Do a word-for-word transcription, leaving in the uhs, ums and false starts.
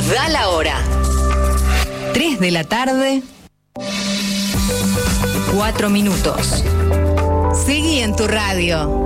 Da la hora. Tres de la tarde. Cuatro minutos. Seguí en tu radio.